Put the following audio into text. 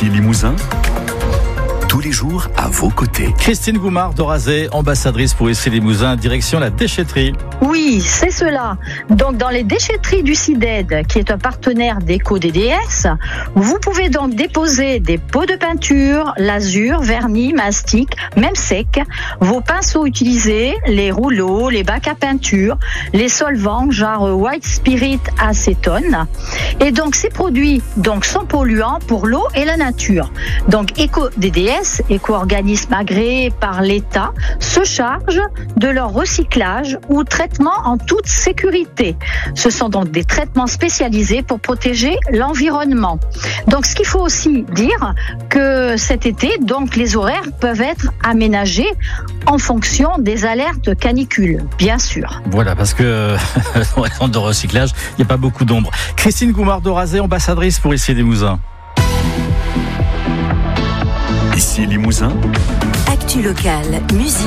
Ici Limousin, tous les jours à vos côtés. Christine Goumard d'Orazé, ambassadrice pour Ici Limousin, direction la déchetterie. Oui, c'est cela. Donc, dans les déchetteries du CIDED, qui est un partenaire d'EcoDDS, vous pouvez donc déposer des pots de peinture, lasure, vernis, mastic, même sec, vos pinceaux utilisés, les rouleaux, les bacs à peinture, les solvants, genre white spirit, acétone. Et donc, ces produits sont polluants pour l'eau et la nature. Donc, EcoDDS, éco-organisme agréé par l'État, se charge de leur recyclage ou traitement en toute sécurité. Ce sont donc des traitements spécialisés pour protéger l'environnement. Donc, ce qu'il faut aussi dire, que cet été, donc, les horaires peuvent être aménagés en fonction des alertes canicules, bien sûr. Voilà, parce que dans les centres de recyclage, il n'y a pas beaucoup d'ombre. Christine Goumard d'Orazé, ambassadrice pour Ici Limousin. Ici Limousin. Actu locale, musique.